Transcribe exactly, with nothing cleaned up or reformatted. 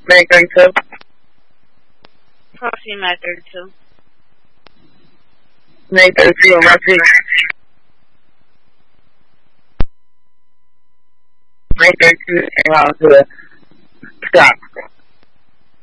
May thirty-two. Proxy May thirty-two. May thirty-two, Roxy. May thirty-two, and on to the stop.